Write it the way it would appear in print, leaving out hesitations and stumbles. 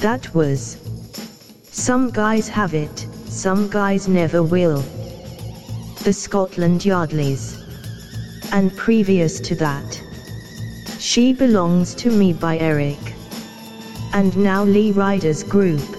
That was Some Guys Have It, Some Guys Never Will, the Scotland Yardleys. And previous to that, She Belongs to Me by Eric. And now Lee Riders Group.